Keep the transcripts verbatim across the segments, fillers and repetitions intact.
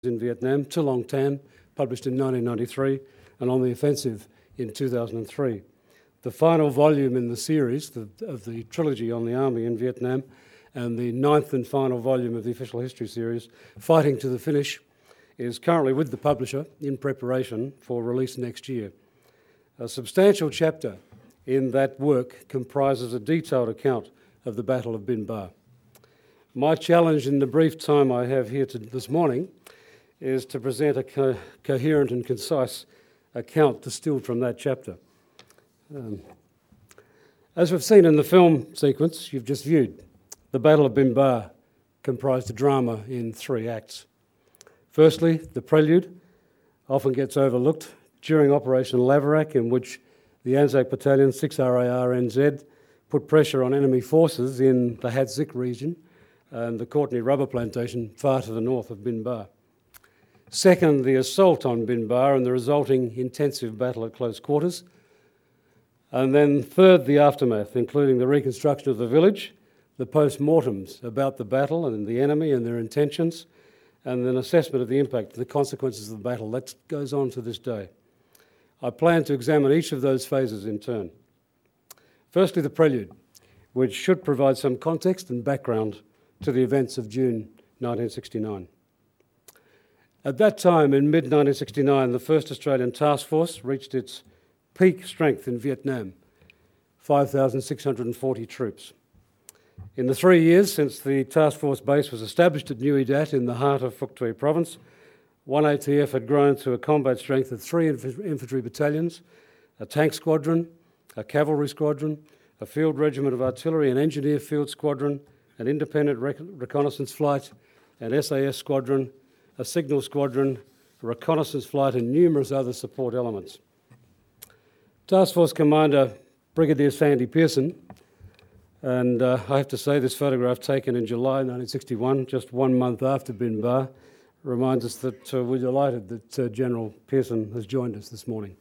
in Vietnam, To Long Tan, published in nineteen ninety-three, and On the Offensive in two thousand three. The final volume in the series the, of the trilogy on the Army in Vietnam, and the ninth and final volume of the Official History series, Fighting to the Finish, is currently with the publisher in preparation for release next year. A substantial chapter in that work comprises a detailed account of the Battle of Bin Ba. My challenge in the brief time I have here to, this morning is to present a co- coherent and concise account distilled from that chapter. Um, as we've seen in the film sequence you've just viewed, the Battle of Bin Ba comprised a drama in three acts. Firstly, the prelude often gets overlooked during Operation Laverack, in which the Anzac Battalion, six R A R N Z, put pressure on enemy forces in the Hat Zik region and the Courtenay rubber plantation far to the north of Bin Ba. Second, the assault on Bin Ba and the resulting intensive battle at close quarters. And then third, the aftermath, including the reconstruction of the village, the post-mortems about the battle and the enemy and their intentions, and an assessment of the impact, the consequences of the battle. That goes on to this day. I plan to examine each of those phases in turn. Firstly, the prelude, which should provide some context and background to the events of June nineteen sixty-nine. At that time, in mid nineteen sixty-nine, the first Australian Task Force reached its peak strength in Vietnam, five thousand six hundred forty troops. In the three years since the Task Force base was established at Nui Dat in the heart of Phuoc Tuy province, one A T F had grown to a combat strength of three inf- infantry battalions, a tank squadron, a cavalry squadron, a field regiment of artillery, an engineer field squadron, an independent rec- reconnaissance flight, an S A S squadron, a signal squadron, a reconnaissance flight, and numerous other support elements. Task Force Commander Brigadier Sandy Pearson, and uh, I have to say this photograph taken in July nineteen sixty-one, just one month after Bin Ba, reminds us that uh, we're delighted that uh, General Pearson has joined us this morning.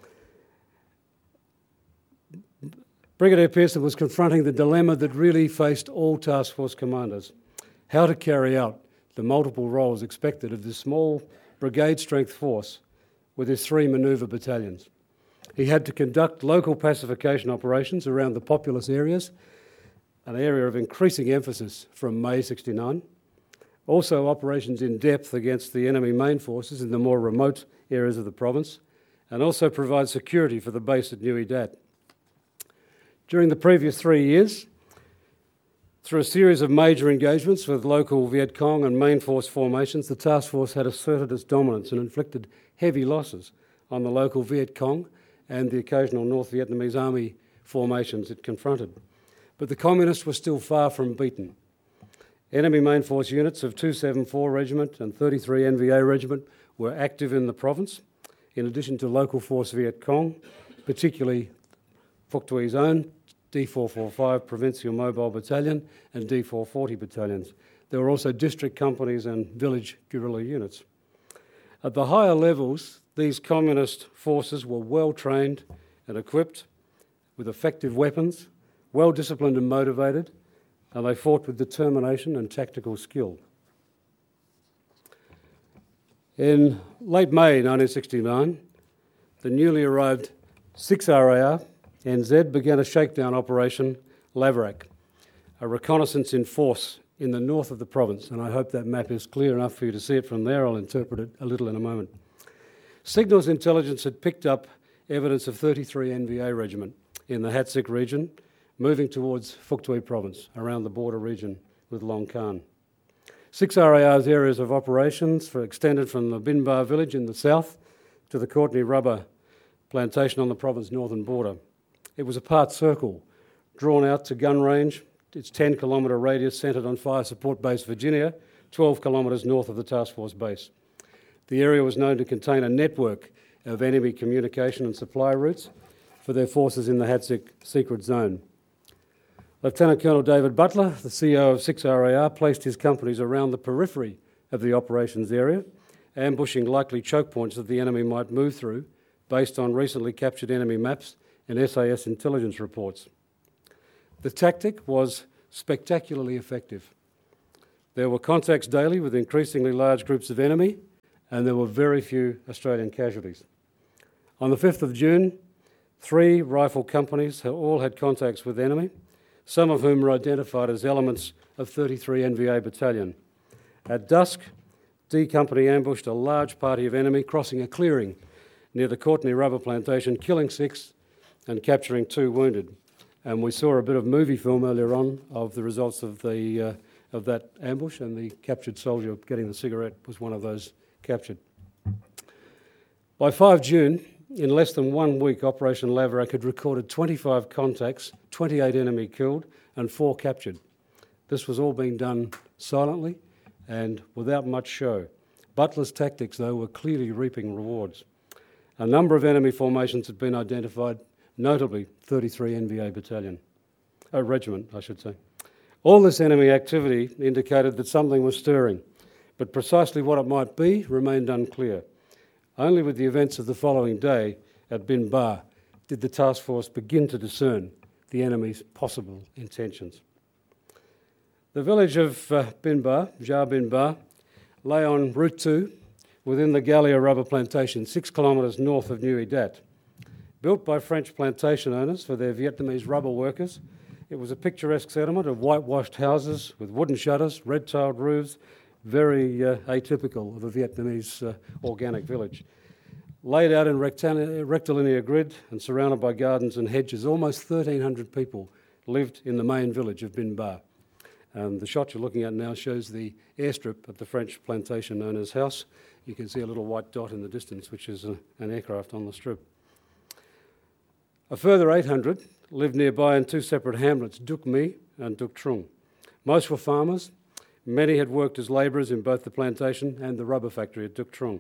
Brigadier Pearson was confronting the dilemma that really faced all Task Force commanders: how to carry out the multiple roles expected of this small brigade-strength force with his three manoeuvre battalions. He had to conduct local pacification operations around the populous areas, an area of increasing emphasis from May sixty-nine. Also operations in depth against the enemy main forces in the more remote areas of the province, and also provide security for the base at Nui Dat. During the previous three years, through a series of major engagements with local Viet Cong and main force formations, the task force had asserted its dominance and inflicted heavy losses on the local Viet Cong and the occasional North Vietnamese army formations it confronted. But the communists were still far from beaten. Enemy main force units of two seventy-four Regiment and thirty-three N V A Regiment were active in the province, in addition to local force Viet Cong, particularly Phuoc Tuy's own D four forty-five Provincial Mobile Battalion and D four forty battalions. There were also district companies and village guerrilla units. At the higher levels, these communist forces were well trained and equipped with effective weapons, well disciplined and motivated, and they fought with determination and tactical skill. In late May nineteen sixty-nine, the newly arrived six R A R N Z began a shakedown operation, Laverack, a reconnaissance in force in the north of the province, and I hope that map is clear enough for you to see it from there. I'll interpret it a little in a moment. Signals intelligence had picked up evidence of thirty-three N V A Regiment in the Hat Zik region, moving towards Phuoc Tuy province, around the border region with Long Khan. six R A R's areas of operations were extended from the Bin Ba village in the south to the Courtenay rubber plantation on the province's northern border. It was a part circle drawn out to gun range, its ten kilometre radius centred on Fire Support Base Virginia, twelve kilometres north of the Task Force base. The area was known to contain a network of enemy communication and supply routes for their forces in the Hat Zik secret zone. Lieutenant Colonel David Butler, the C E O of six R A R, placed his companies around the periphery of the operations area, ambushing likely choke points that the enemy might move through based on recently captured enemy maps and S A S intelligence reports. The tactic was spectacularly effective. There were contacts daily with increasingly large groups of enemy and there were very few Australian casualties. On the fifth of June, three rifle companies all had contacts with the enemy, some of whom were identified as elements of thirty-three N V A Battalion. At dusk, D Company ambushed a large party of enemy crossing a clearing near the Courtenay rubber plantation, killing six and capturing two wounded. And we saw a bit of movie film earlier on of the results of, the, uh, of that ambush, and the captured soldier getting the cigarette was one of those captured. By the fifth of June, in less than one week, Operation Laverack had recorded twenty-five contacts, twenty-eight enemy killed and four captured. This was all being done silently and without much show. Butler's tactics, though, were clearly reaping rewards. A number of enemy formations had been identified, notably thirty-three N V A Battalion, a regiment, I should say. All this enemy activity indicated that something was stirring, but precisely what it might be remained unclear. Only with the events of the following day at Bin Ba did the task force begin to discern the enemy's possible intentions. The village of uh, Bin Ba, Jar Bin Ba, lay on Route two within the Gallia rubber plantation, six kilometres north of Nui Dat. Built by French plantation owners for their Vietnamese rubber workers, it was a picturesque settlement of whitewashed houses with wooden shutters, red-tiled roofs, very uh, atypical of a Vietnamese uh, organic village. Laid out in rectilinear, rectilinear grid and surrounded by gardens and hedges, almost thirteen hundred people lived in the main village of Bin Ba. Um, the shot you're looking at now shows the airstrip at the French plantation owner's house. You can see a little white dot in the distance, which is a, an aircraft on the strip. A further eight hundred lived nearby in two separate hamlets, Duc Mi and Duc Trung. Most were farmers. Many had worked as labourers in both the plantation and the rubber factory at Duc Trung.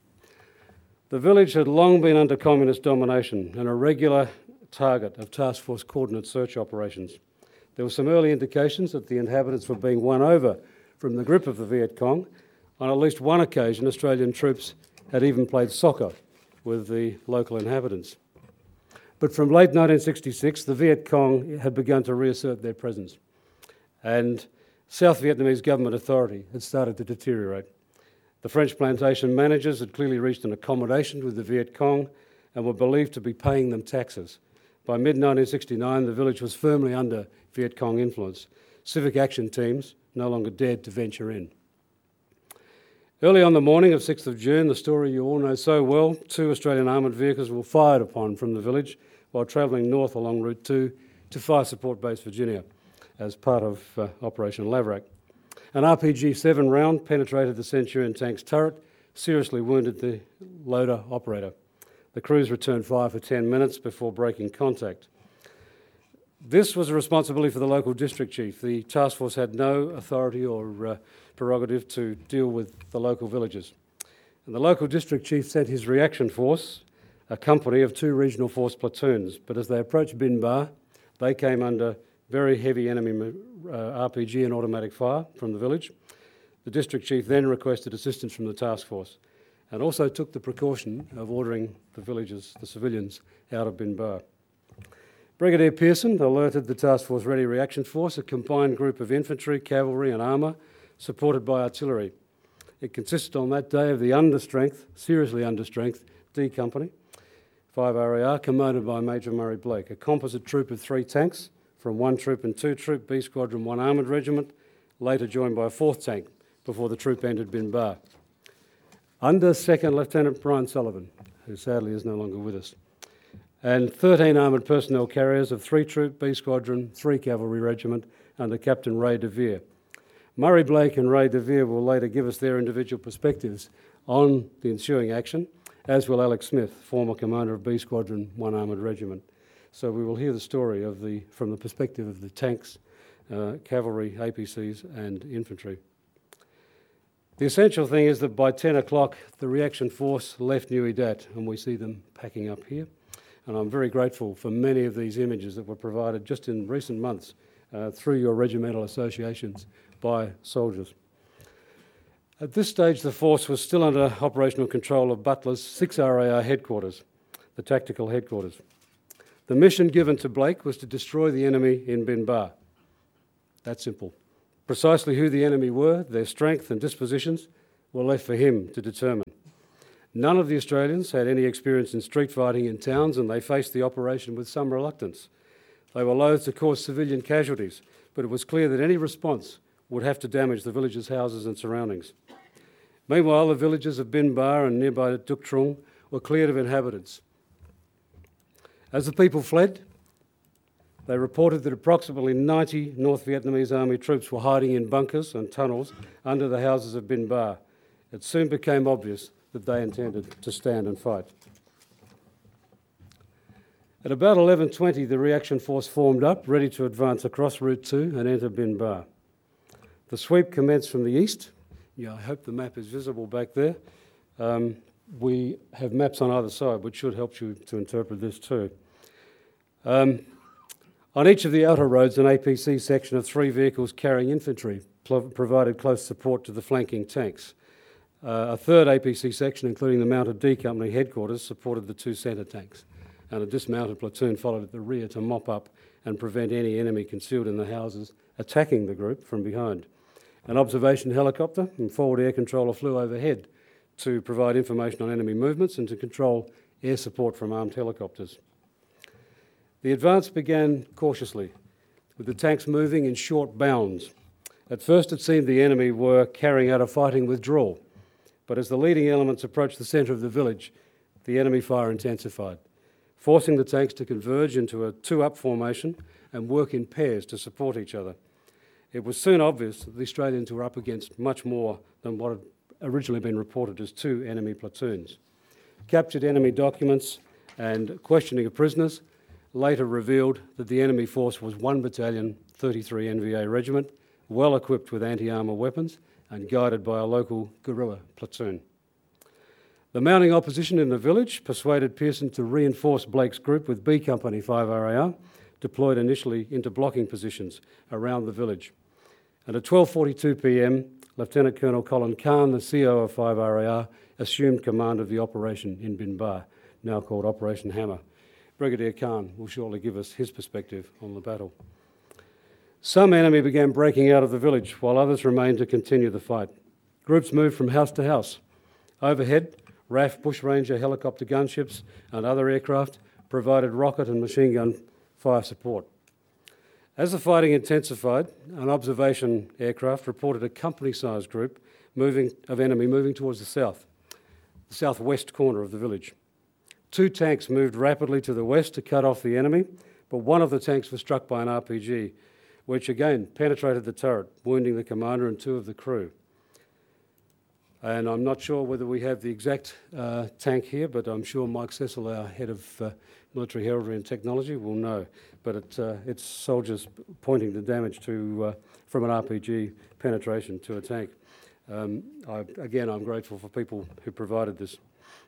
The village had long been under communist domination and a regular target of task force coordinate search operations. There were some early indications that the inhabitants were being won over from the grip of the Viet Cong. On at least one occasion, Australian troops had even played soccer with the local inhabitants. But from late nineteen sixty-six, the Viet Cong had begun to reassert their presence, and South Vietnamese government authority had started to deteriorate. The French plantation managers had clearly reached an accommodation with the Viet Cong and were believed to be paying them taxes. By mid nineteen sixty-nine, the village was firmly under Viet Cong influence. Civic action teams no longer dared to venture in. Early on the morning of sixth of June, the story you all know so well, two Australian armoured vehicles were fired upon from the village while travelling north along Route two to Fire Support Base Virginia as part of uh, Operation Laverack. An R P G seven round penetrated the Centurion tank's turret, seriously wounded the loader operator. The crews returned fire for ten minutes before breaking contact. This was a responsibility for the local district chief. The task force had no authority or uh, prerogative to deal with the local villages. And the local district chief sent his reaction force, a company of two regional force platoons. But as they approached Bin Ba, they came under very heavy enemy uh, R P G and automatic fire from the village. The district chief then requested assistance from the task force and also took the precaution of ordering the villagers, the civilians, out of Bin Ba. Brigadier Pearson alerted the Task Force Ready Reaction Force, a combined group of infantry, cavalry and armour, supported by artillery. It consisted on that day of the understrength, seriously understrength, D Company, five R A R, commanded by Major Murray Blake, a composite troop of three tanks from one troop and two troop, B Squadron, one armoured regiment, later joined by a fourth tank before the troop entered Bin Ba. Under Second Lieutenant Brian Sullivan, who sadly is no longer with us, and thirteen armoured personnel carriers of three troop, B Squadron, three Cavalry Regiment under Captain Ray De Vere. Murray Blake and Ray De Vere will later give us their individual perspectives on the ensuing action, as will Alex Smith, former commander of B Squadron, one armoured regiment. So we will hear the story of the from the perspective of the tanks, uh, cavalry, A P Cs and infantry. The essential thing is that by ten o'clock the reaction force left Nui Dat, and we see them packing up here. And I'm very grateful for many of these images that were provided just in recent months uh, through your regimental associations by soldiers. At this stage, the force was still under operational control of Butler's six R A R headquarters, the tactical headquarters. The mission given to Blake was to destroy the enemy in Bin Ba. That simple. Precisely who the enemy were, their strength and dispositions, were left for him to determine. None of the Australians had any experience in street fighting in towns, and they faced the operation with some reluctance. They were loath to cause civilian casualties, but it was clear that any response would have to damage the village's houses and surroundings. Meanwhile, the villages of Bin Ba and nearby Duc Trung were cleared of inhabitants. As the people fled, they reported that approximately ninety North Vietnamese Army troops were hiding in bunkers and tunnels under the houses of Bin Ba. It soon became obvious that they intended to stand and fight. At about eleven twenty, the reaction force formed up, ready to advance across Route two and enter Bin Ba. The sweep commenced from the east. Yeah, I hope the map is visible back there. Um, we have maps on either side, which should help you to interpret this too. Um, on each of the outer roads, an A P C section of three vehicles carrying infantry provided close support to the flanking tanks. Uh, a third A P C section, including the Mounted D Company headquarters, supported the two centre tanks, and a dismounted platoon followed at the rear to mop up and prevent any enemy concealed in the houses attacking the group from behind. An observation helicopter and forward air controller flew overhead to provide information on enemy movements and to control air support from armed helicopters. The advance began cautiously, with the tanks moving in short bounds. At first it seemed the enemy were carrying out a fighting withdrawal, but as the leading elements approached the centre of the village, the enemy fire intensified, forcing the tanks to converge into a two-up formation and work in pairs to support each other. It was soon obvious that the Australians were up against much more than what had originally been reported as two enemy platoons. Captured enemy documents and questioning of prisoners later revealed that the enemy force was one battalion, thirty-three N V A regiment, well equipped with anti-armour weapons and guided by a local guerrilla platoon. The mounting opposition in the village persuaded Pearson to reinforce Blake's group with B Company five R A R, deployed initially into blocking positions around the village. And at twelve forty-two p m, Lieutenant Colonel Colin Khan, the C O of five R A R, assumed command of the operation in Bin Ba, now called Operation Hammer. Brigadier Khan will shortly give us his perspective on the battle. Some enemy began breaking out of the village, while others remained to continue the fight. Groups moved from house to house. Overhead, R A F Bushranger helicopter gunships and other aircraft provided rocket and machine gun fire support. As the fighting intensified, an observation aircraft reported a company-sized group moving, of enemy moving towards the south, the southwest corner of the village. Two tanks moved rapidly to the west to cut off the enemy, but one of the tanks was struck by an R P G, which again penetrated the turret, wounding the commander and two of the crew. And I'm not sure whether we have the exact uh, tank here, but I'm sure Mike Cecil, our head of uh, military heraldry and technology, will know. But it, uh, it's soldiers pointing the damage to uh, from an R P G penetration to a tank. Um, I, again, I'm grateful for people who provided this.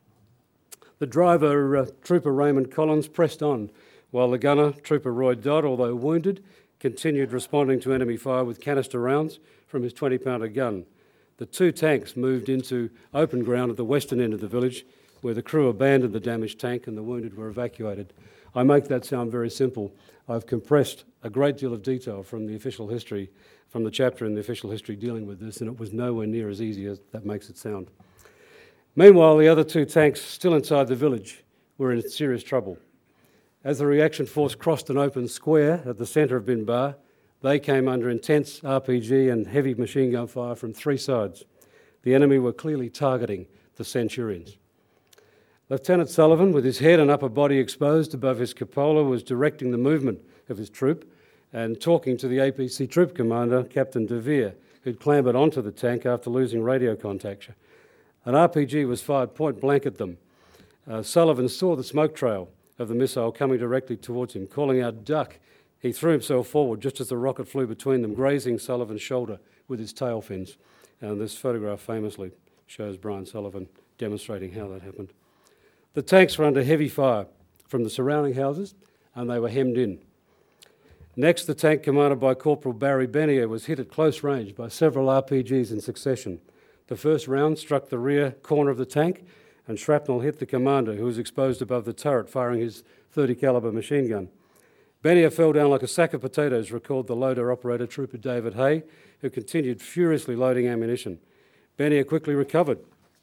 The driver, uh, Trooper Raymond Collins, pressed on, while the gunner, Trooper Roy Dodd, although wounded, continued responding to enemy fire with canister rounds from his twenty pounder gun. The two tanks moved into open ground at the western end of the village, where the crew abandoned the damaged tank and the wounded were evacuated. I make that sound very simple. I've compressed a great deal of detail from the official history, from the chapter in the official history dealing with this, and it was nowhere near as easy as that makes it sound. Meanwhile, the other two tanks, still inside the village, were in serious trouble. As the reaction force crossed an open square at the centre of Bin Ba, they came under intense R P G and heavy machine gun fire from three sides. The enemy were clearly targeting the Centurions. Lieutenant Sullivan, with his head and upper body exposed above his cupola, was directing the movement of his troop and talking to the A P C troop commander, Captain De Vere, who'd clambered onto the tank after losing radio contact. An R P G was fired point blank at them. Uh, Sullivan saw the smoke trail of the missile coming directly towards him, calling out, "Duck!" He threw himself forward just as the rocket flew between them, grazing Sullivan's shoulder with his tail fins. And this photograph famously shows Brian Sullivan demonstrating how that happened. The tanks were under heavy fire from the surrounding houses, and they were hemmed in. Next, the tank commanded by Corporal Barry Benier was hit at close range by several R P Gs in succession. The first round struck the rear corner of the tank, and shrapnel hit the commander, who was exposed above the turret, firing his thirty calibre machine gun. Benier fell down like a sack of potatoes, recalled the loader operator, Trooper David Hay, who continued furiously loading ammunition. Benier quickly recovered.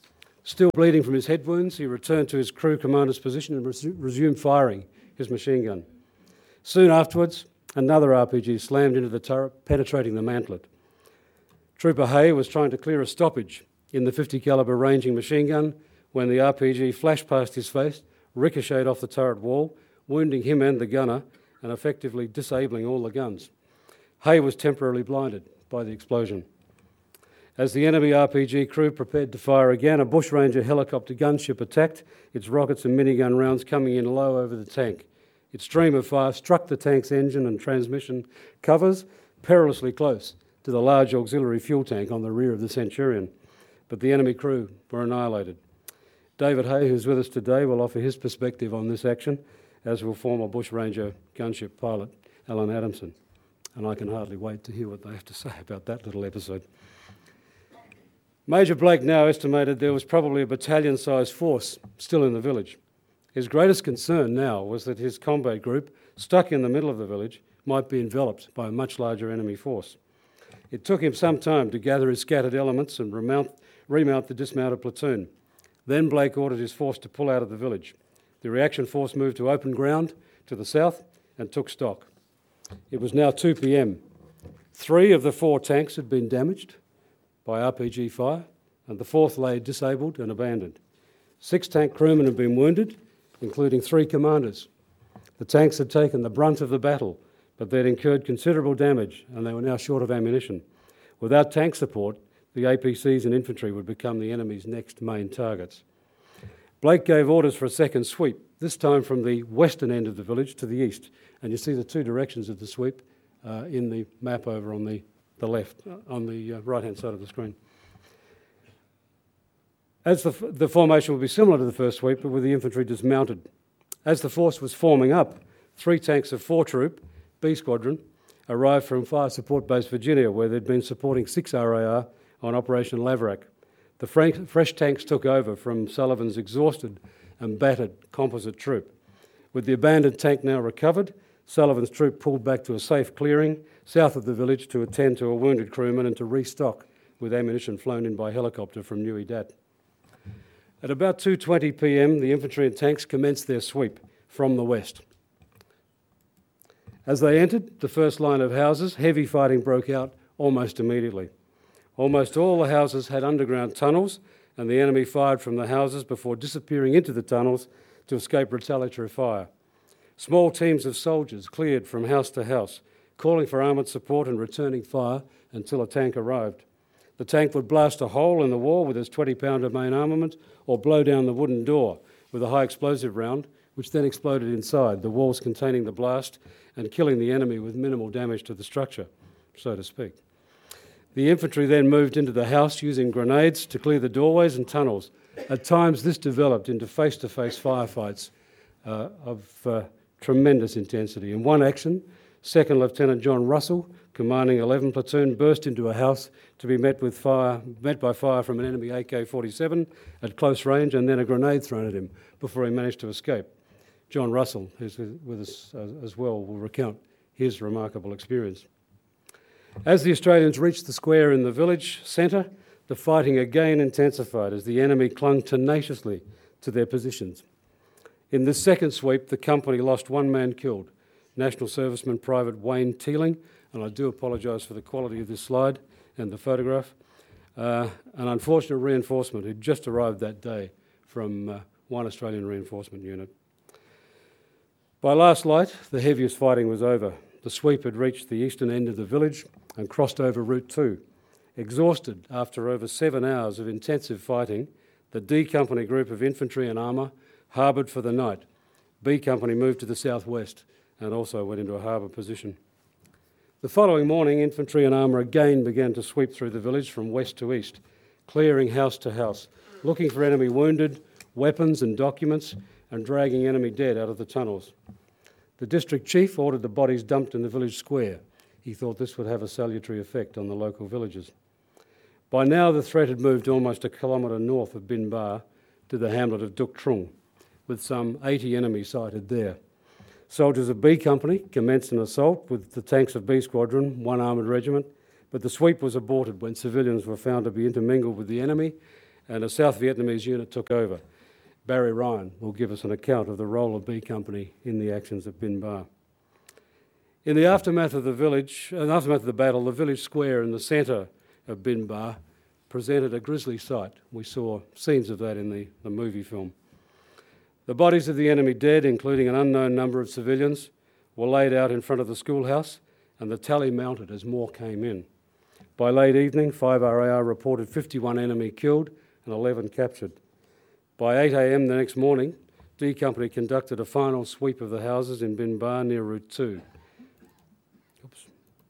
Still bleeding from his head wounds, he returned to his crew commander's position and resu- resumed firing his machine gun. Soon afterwards, another R P G slammed into the turret, penetrating the mantlet. Trooper Hay was trying to clear a stoppage in the fifty calibre ranging machine gun when the R P G flashed past his face, ricocheted off the turret wall, wounding him and the gunner and effectively disabling all the guns. Hay was temporarily blinded by the explosion. As the enemy R P G crew prepared to fire again, a Bushranger helicopter gunship attacked, its rockets and minigun rounds coming in low over the tank. Its stream of fire struck the tank's engine and transmission covers perilously close to the large auxiliary fuel tank on the rear of the Centurion, but the enemy crew were annihilated. David Hay, who's with us today, will offer his perspective on this action, as will former Bushranger gunship pilot Alan Adamson, and I can hardly wait to hear what they have to say about that little episode. Major Blake now estimated there was probably a battalion-sized force still in the village. His greatest concern now was that his combat group, stuck in the middle of the village, might be enveloped by a much larger enemy force. It took him some time to gather his scattered elements and remount, remount the dismounted platoon. Then Blake ordered his force to pull out of the village. The reaction force moved to open ground to the south and took stock. It was now two p m. Three of the four tanks had been damaged by R P G fire, and the fourth lay disabled and abandoned. Six tank crewmen had been wounded, including three commanders. The tanks had taken the brunt of the battle, but they'd incurred considerable damage and they were now short of ammunition. Without tank support, the A P Cs and infantry would become the enemy's next main targets. Blake gave orders for a second sweep, this time from the western end of the village to the east, and you see the two directions of the sweep uh, in the map over on the the left, on the uh, right-hand side of the screen. As the, the formation will be similar to the first sweep, but with the infantry dismounted. As the force was forming up, three tanks of four Troop, B Squadron, arrived from Fire Support Base Virginia, where they'd been supporting six R A R on Operation Laverack. The fresh tanks took over from Sullivan's exhausted and battered composite troop. With the abandoned tank now recovered, Sullivan's troop pulled back to a safe clearing south of the village to attend to a wounded crewman and to restock with ammunition flown in by helicopter from Nui Dat. At about two twenty p m, the infantry and tanks commenced their sweep from the west. As they entered the first line of houses, heavy fighting broke out almost immediately. Almost all the houses had underground tunnels, and the enemy fired from the houses before disappearing into the tunnels to escape retaliatory fire. Small teams of soldiers cleared from house to house, calling for armoured support and returning fire until a tank arrived. The tank would blast a hole in the wall with its twenty pounder main armament or blow down the wooden door with a high explosive round, which then exploded inside, the walls containing the blast and killing the enemy with minimal damage to the structure, so to speak. The infantry then moved into the house using grenades to clear the doorways and tunnels. At times this developed into face-to-face firefights uh, of uh, tremendous intensity. In one action, Second Lieutenant John Russell, commanding eleven platoon, burst into a house to be met with fire, met by fire from an enemy A K forty-seven at close range, and then a grenade thrown at him before he managed to escape. John Russell, who's with us as well, will recount his remarkable experience. As the Australians reached the square in the village centre, the fighting again intensified as the enemy clung tenaciously to their positions. In this second sweep, the company lost one man killed, National Serviceman Private Wayne Teeling, and I do apologise for the quality of this slide and the photograph, uh, an unfortunate reinforcement who'd just arrived that day from uh, one Australian reinforcement unit. By last light, the heaviest fighting was over. The sweep had reached the eastern end of the village and crossed over Route two. Exhausted after over seven hours of intensive fighting, the D Company group of infantry and armour harboured for the night. B Company moved to the southwest and also went into a harbour position. The following morning, infantry and armour again began to sweep through the village from west to east, clearing house to house, looking for enemy wounded, weapons and documents, and dragging enemy dead out of the tunnels. The district chief ordered the bodies dumped in the village square. He thought this would have a salutary effect on the local villagers. By now, the threat had moved almost a kilometre north of Bin Ba to the hamlet of Duk Trung, with some eighty enemies sighted there. Soldiers of B Company commenced an assault with the tanks of B Squadron, one armoured regiment, but the sweep was aborted when civilians were found to be intermingled with the enemy and a South Vietnamese unit took over. Barry Ryan will give us an account of the role of B Company in the actions at Bin Ba. In the aftermath of the village, in the aftermath of the battle, the village square in the centre of Bin Ba presented a grisly sight. We saw scenes of that in the, the movie film. The bodies of the enemy dead, including an unknown number of civilians, were laid out in front of the schoolhouse, and the tally mounted as more came in. By late evening, five R A R reported fifty-one enemy killed and eleven captured. By eight a m the next morning, D Company conducted a final sweep of the houses in Bin Ba near Route two. Oops.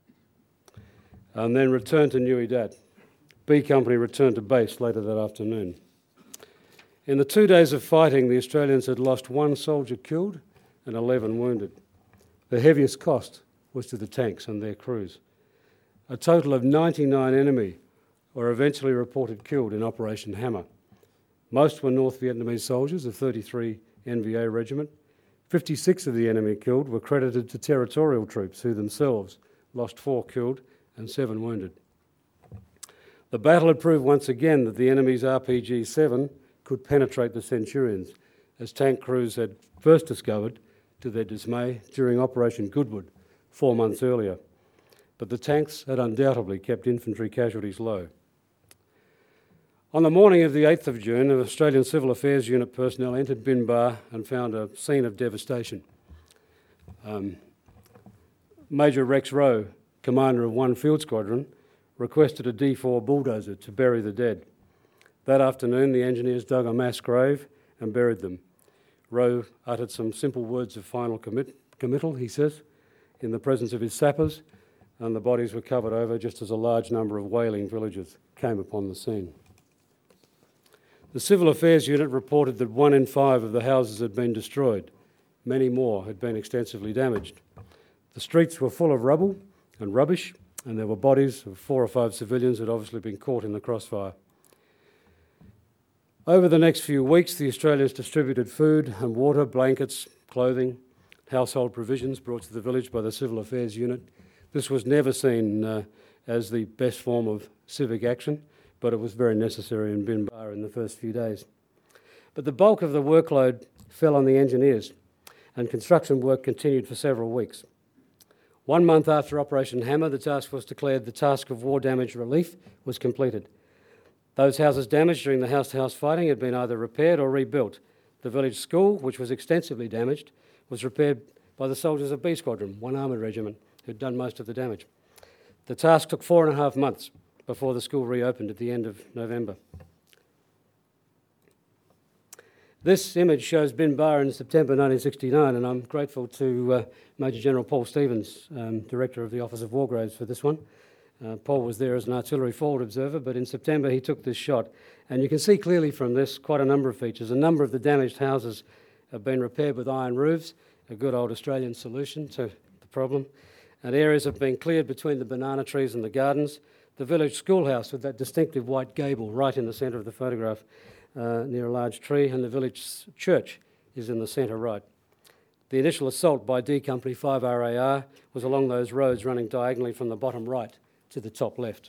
And then returned to Nui Dat. B Company returned to base later that afternoon. In the two days of fighting, the Australians had lost one soldier killed and eleven wounded. The heaviest cost was to the tanks and their crews. A total of ninety-nine enemy were eventually reported killed in Operation Hammer. Most were North Vietnamese soldiers of thirty-three N V A Regiment. fifty-six of the enemy killed were credited to territorial troops who themselves lost four killed and seven wounded. The battle had proved once again that the enemy's R P G seven could penetrate the Centurions, as tank crews had first discovered, to their dismay, during Operation Goodwood four months earlier. But the tanks had undoubtedly kept infantry casualties low. On the morning of the eighth of June, an Australian Civil Affairs Unit personnel entered Bin Ba and found a scene of devastation. Um, Major Rex Rowe, commander of one field squadron, requested a D four bulldozer to bury the dead. That afternoon, the engineers dug a mass grave and buried them. Rowe uttered some simple words of final commit- committal, he says, in the presence of his sappers, and the bodies were covered over just as a large number of whaling villagers came upon the scene. The Civil Affairs Unit reported that one in five of the houses had been destroyed. Many more had been extensively damaged. The streets were full of rubble and rubbish, and there were bodies of four or five civilians who had obviously been caught in the crossfire. Over the next few weeks, the Australians distributed food and water, blankets, clothing, household provisions brought to the village by the Civil Affairs Unit. This was never seen uh, as the best form of civic action, but it was very necessary in Bin Ba in the first few days. But the bulk of the workload fell on the engineers, and construction work continued for several weeks. One month after Operation Hammer, the task force declared the task of war damage relief was completed. Those houses damaged during the house-to-house fighting had been either repaired or rebuilt. The village school, which was extensively damaged, was repaired by the soldiers of B Squadron, one armoured regiment, who'd done most of the damage. The task took four and a half months before the school reopened at the end of November. This image shows Bin Ba in September nineteen sixty-nine, and I'm grateful to uh, Major General Paul Stevens, um, Director of the Office of War Graves, for this one. Uh, Paul was there as an artillery forward observer, but in September he took this shot. And you can see clearly from this quite a number of features. A number of the damaged houses have been repaired with iron roofs, a good old Australian solution to the problem. And areas have been cleared between the banana trees and the gardens. The village schoolhouse with that distinctive white gable right in the centre of the photograph uh, near a large tree, and the village church is in the centre right. The initial assault by D Company five R A R was along those roads running diagonally from the bottom right to the top left.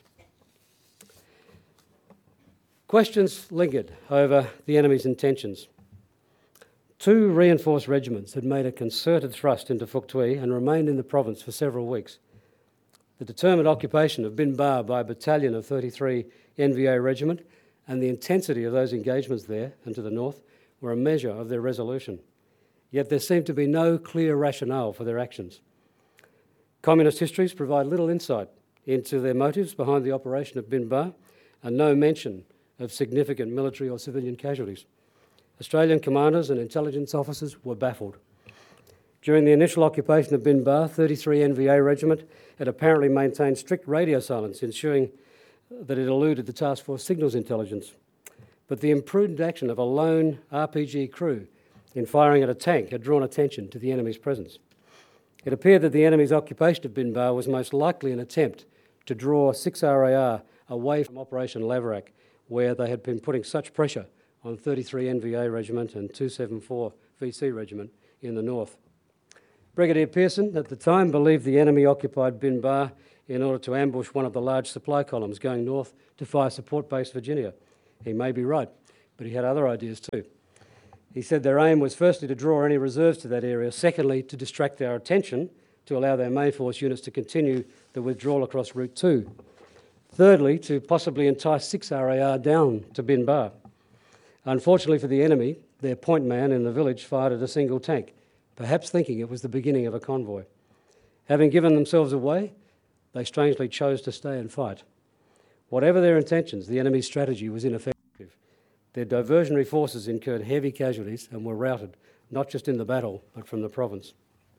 Questions lingered over the enemy's intentions. Two reinforced regiments had made a concerted thrust into Phuoc Tuy and remained in the province for several weeks. The determined occupation of Bin Ba by a battalion of thirty-three N V A Regiment and the intensity of those engagements there and to the north were a measure of their resolution. Yet there seemed to be no clear rationale for their actions. Communist histories provide little insight into their motives behind the operation of Bin Ba, and no mention of significant military or civilian casualties. Australian commanders and intelligence officers were baffled. During the initial occupation of Bin Ba, thirty-three N V A Regiment had apparently maintained strict radio silence, ensuring that it eluded the task force signals intelligence. But the imprudent action of a lone R P G crew in firing at a tank had drawn attention to the enemy's presence. It appeared that the enemy's occupation of Bin Ba was most likely an attempt to draw six R A R away from Operation Laverack, where they had been putting such pressure on thirty-three N V A Regiment and two seventy-four V C Regiment in the north. Brigadier Pearson, at the time, believed the enemy occupied Bin Ba in order to ambush one of the large supply columns going north to Fire Support Base Virginia. He may be right, but he had other ideas too. He said their aim was firstly to draw any reserves to that area, secondly to distract our attention to allow their main force units to continue the withdrawal across Route two. Thirdly, to possibly entice six R A R down to Bin Ba. Unfortunately for the enemy, their point man in the village fired at a single tank, perhaps thinking it was the beginning of a convoy. Having given themselves away, they strangely chose to stay and fight. Whatever their intentions, the enemy's strategy was ineffective. Their diversionary forces incurred heavy casualties and were routed, not just in the battle, but from the province.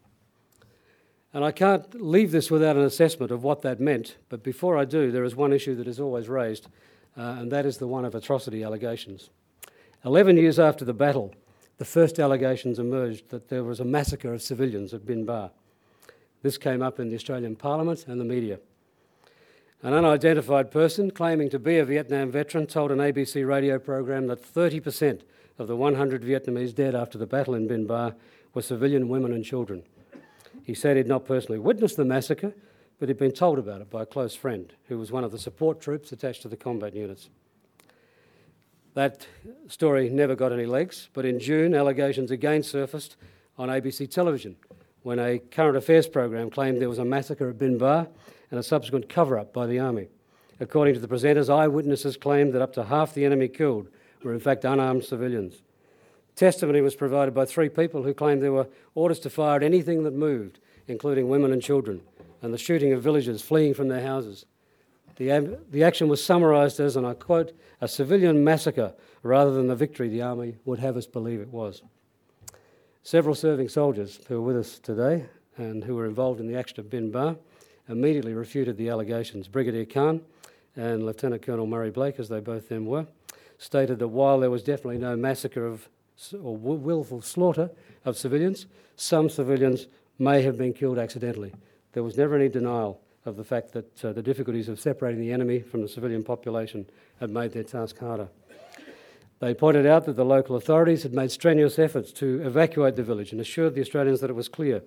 And I can't leave this without an assessment of what that meant, but before I do, there is one issue that is always raised, uh, and that is the one of atrocity allegations. Eleven years after the battle, the first allegations emerged that there was a massacre of civilians at Bin Ba. This came up in the Australian Parliament and the media. An unidentified person claiming to be a Vietnam veteran told an A B C radio program that thirty percent of the one hundred Vietnamese dead after the battle in Bin Ba were civilian women and children. He said he'd not personally witnessed the massacre, but he'd been told about it by a close friend who was one of the support troops attached to the combat units. That story never got any legs, but in June, allegations again surfaced on A B C television when a current affairs program claimed there was a massacre at Bin Ba and a subsequent cover-up by the army. According to the presenters, eyewitnesses claimed that up to half the enemy killed were in fact unarmed civilians. Testimony was provided by three people who claimed there were orders to fire at anything that moved, including women and children, and the shooting of villagers fleeing from their houses. The, the action was summarised as, and I quote, a civilian massacre rather than the victory the army would have us believe it was. Several serving soldiers who are with us today and who were involved in the action of Bin Ba immediately refuted the allegations. Brigadier Khan and Lieutenant Colonel Murray Blake, as they both then were, stated that while there was definitely no massacre of or willful slaughter of civilians, some civilians may have been killed accidentally. There was never any denial of the fact that uh, the difficulties of separating the enemy from the civilian population had made their task harder. They pointed out that the local authorities had made strenuous efforts to evacuate the village and assured the Australians that it was clear.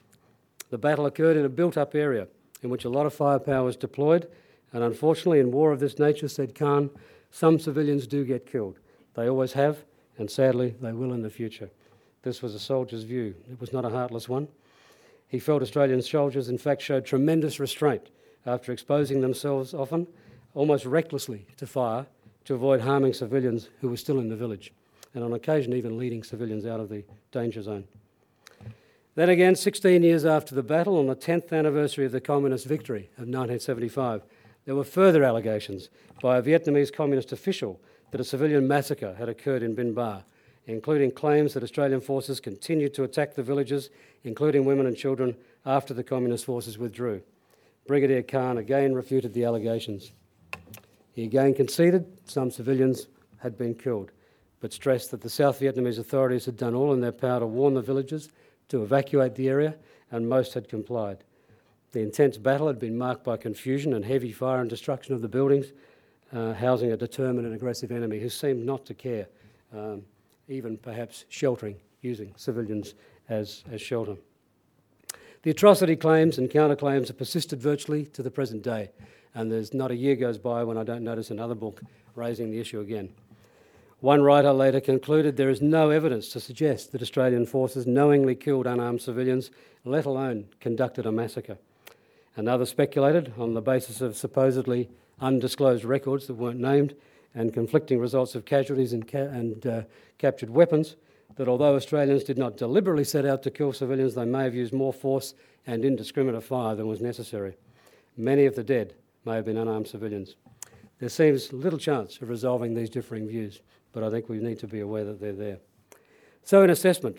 The battle occurred in a built-up area in which a lot of firepower was deployed, and unfortunately in war of this nature, said Khan, some civilians do get killed. They always have, and sadly they will in the future. This was a soldier's view. It was not a heartless one. He felt Australian soldiers in fact showed tremendous restraint after exposing themselves often, almost recklessly, to fire to avoid harming civilians who were still in the village, and on occasion even leading civilians out of the danger zone. Then again, sixteen years after the battle, on the tenth anniversary of the Communist victory of nineteen seventy-five, there were further allegations by a Vietnamese Communist official that a civilian massacre had occurred in Bin Ba, including claims that Australian forces continued to attack the villages, including women and children, after the Communist forces withdrew. Brigadier Khan again refuted the allegations. He again conceded some civilians had been killed, but stressed that the South Vietnamese authorities had done all in their power to warn the villagers to evacuate the area, and most had complied. The intense battle had been marked by confusion and heavy fire and destruction of the buildings, uh, housing a determined and aggressive enemy who seemed not to care, um, even perhaps sheltering, using civilians as, as shelter. The atrocity claims and counterclaims have persisted virtually to the present day, and there's not a year goes by when I don't notice another book raising the issue again. One writer later concluded there is no evidence to suggest that Australian forces knowingly killed unarmed civilians, let alone conducted a massacre. Another speculated, on the basis of supposedly undisclosed records that weren't named and conflicting results of casualties and, ca- and uh, captured weapons, that although Australians did not deliberately set out to kill civilians, they may have used more force and indiscriminate fire than was necessary. Many of the dead may have been unarmed civilians. There seems little chance of resolving these differing views, but I think we need to be aware that they're there. So, in assessment,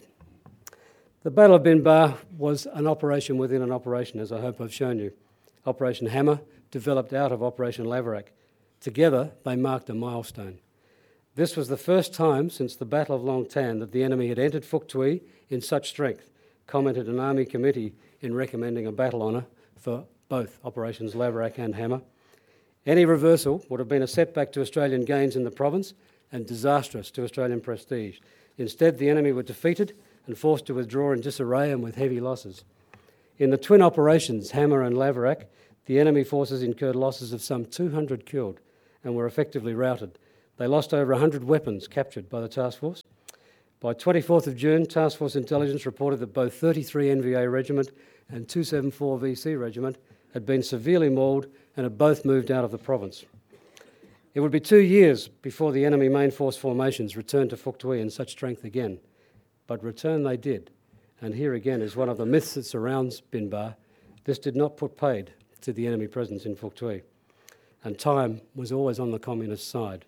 the Battle of Bin Ba was an operation within an operation, as I hope I've shown you. Operation Hammer developed out of Operation Laverack. Together, they marked a milestone. This was the first time since the Battle of Long Tan that the enemy had entered Phuoc Tuy in such strength, commented an Army committee in recommending a battle honour for both Operations Laverack and Hammer. Any reversal would have been a setback to Australian gains in the province and disastrous to Australian prestige. Instead, the enemy were defeated and forced to withdraw in disarray and with heavy losses. In the twin operations, Hammer and Laverack, the enemy forces incurred losses of some two hundred killed and were effectively routed. They lost over one hundred weapons captured by the task force. By twenty-fourth of June, Task Force Intelligence reported that both thirty-three N V A Regiment and two seventy-four V C Regiment had been severely mauled and had both moved out of the province. It would be two years before the enemy main force formations returned to Phuoc Tuy in such strength again, but return they did. And here again is one of the myths that surrounds Binbar. This did not put paid to the enemy presence in Phuoc Tuy, and time was always on the communist side.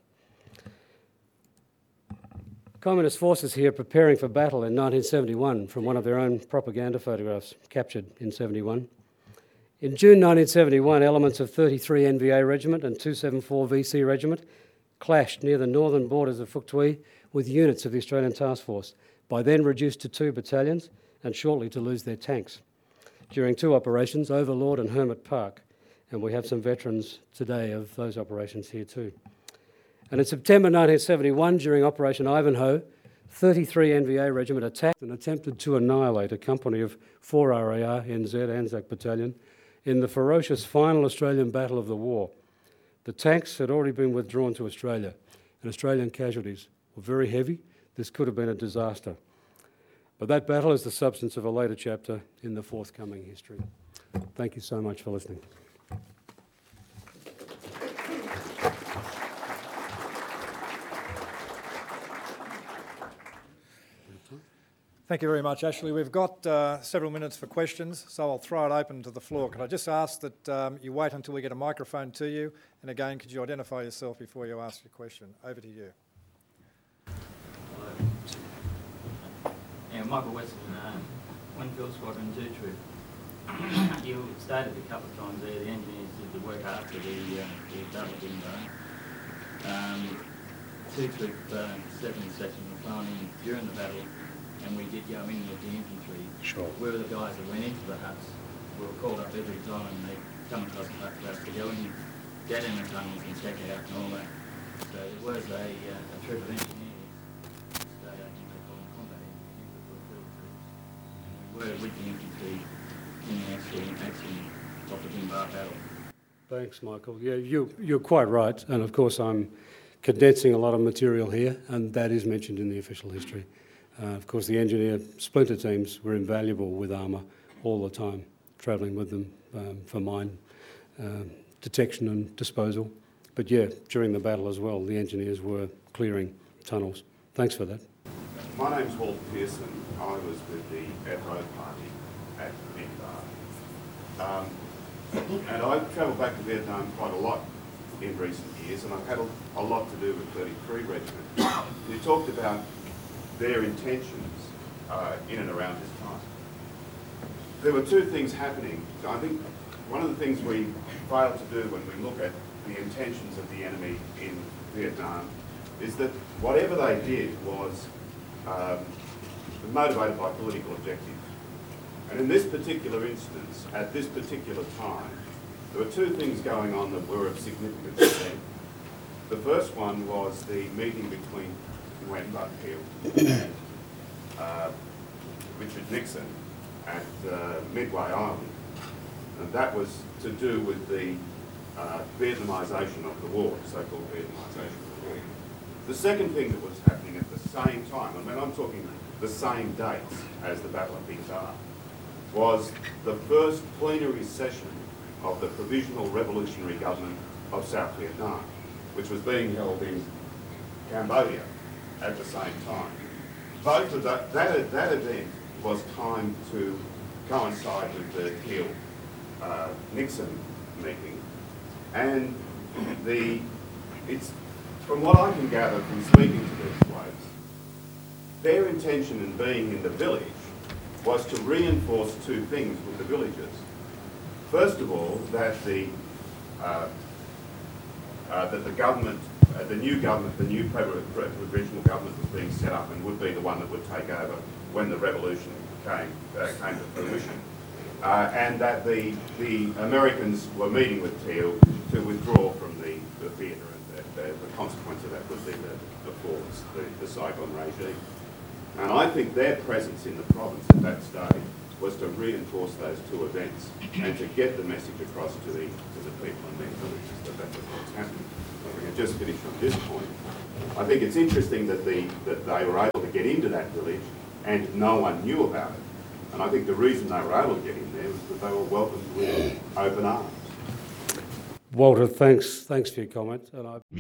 Communist forces here preparing for battle in nineteen seventy-one from one of their own propaganda photographs captured in seventy-one. In June nineteen seventy-one, elements of thirty-three N V A Regiment and two seventy-four V C Regiment clashed near the northern borders of Phuoc Tuy with units of the Australian Task Force, by then reduced to two battalions and shortly to lose their tanks, during two operations, Overlord and Hermit Park, and we have some veterans today of those operations here too. And in September nineteen seventy-one, during Operation Ivanhoe, thirty-three N V A Regiment attacked and attempted to annihilate a company of four R A R N Z Anzac Battalion in the ferocious final Australian battle of the war. The tanks had already been withdrawn to Australia, and Australian casualties were very heavy. This could have been a disaster. But that battle is the substance of a later chapter in the forthcoming history. Thank you so much for listening. Thank you very much, Ashley. We've got uh, several minutes for questions, so I'll throw it open to the floor. Could I just ask that um, you wait until we get a microphone to you? And again, could you identify yourself before you ask your question? Over to you. Hello. Yeah, Michael Weston, uh, Winfield Squadron two Troop. You stated a couple of times there the engineers did the work after the, uh, the battle of Binbar. Um, two Troop uh, seven section were flown in during the battle, and we did go in with the infantry. Sure. We were the guys that went into the huts. We were called up every time and they come across the hut for us to go in, get in the tunnels and check it out and all that. So it was a, uh, a troop of engineers. So I think they call them combat engineers, but we're field troops. And we were with the infantry in the actual action of the Binbar battle. Thanks, Michael. Yeah, you, you're quite right. And of course, I'm condensing a lot of material here, and that is mentioned in the official history. Uh, of course, the engineer splinter teams were invaluable with armour all the time, travelling with them um, for mine uh, detection and disposal. But yeah, during the battle as well, the engineers were clearing tunnels. Thanks for that. My name's Walter Pearson. I was with the F O party at Binbar. Um, and I've travelled back to Vietnam quite a lot in recent years, and I've had a, a lot to do with thirty-three Regiment. You talked about their intentions uh, in and around this time. There were two things happening. I think one of the things we fail to do when we look at the intentions of the enemy in Vietnam is that whatever they did was um, motivated by political objectives. And in this particular instance, at this particular time, there were two things going on that were of significance to them. The first one was the meeting between Nguyen Van Thieu and uh, Richard Nixon at uh, Midway Island. And that was to do with the uh, Vietnamisation of the war, so-called Vietnamisation of the war. The second thing that was happening at the same time, I mean I'm talking the same dates as the Battle of Binbar, was the first plenary session of the Provisional Revolutionary Government of South Vietnam, which was being held in Cambodia at the same time. Both of that, that, that event was timed to coincide with the Thieu uh, Nixon meeting, and the it's from what I can gather from speaking to these blokes, their intention in being in the village was to reinforce two things with the villagers. First of all, that the uh, uh, that the government, uh, the new government, the new provisional government was being set up and would be the one that would take over when the revolution came uh, came to fruition, uh, and that the the Americans were meeting with Thieu to withdraw from the, the theatre, and the, the, the consequence of that would be the, the falls, the, the Saigon regime. And I think their presence in the province at that stage was to reinforce those two events and to get the message across to the to the people in their villages that that was what's happening. If we can just finish on this point, I think it's interesting that the that they were able to get into that village and no one knew about it. And I think the reason they were able to get in there was that they were welcomed with open arms. Walter, thanks, thanks for your comment. And I